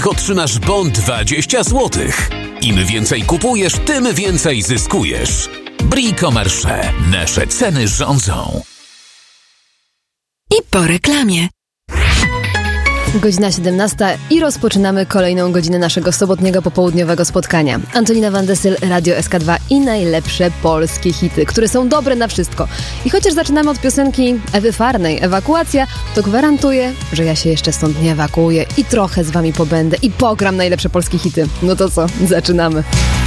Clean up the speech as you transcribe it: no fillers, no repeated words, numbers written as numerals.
otrzymasz bon 20 zł. Im więcej kupujesz, tym więcej zyskujesz. Bricomarché. Nasze ceny rządzą. I po reklamie. Godzina 17 i rozpoczynamy kolejną godzinę naszego sobotniego popołudniowego spotkania. Antonina Van Dessel, Radio SK2 i najlepsze polskie hity, które są dobre na wszystko. I chociaż zaczynamy od piosenki Ewy Farnej, Ewakuacja, to gwarantuję, że ja się jeszcze stąd nie ewakuuję i trochę z wami pobędę i pogram najlepsze polskie hity. No to co, zaczynamy.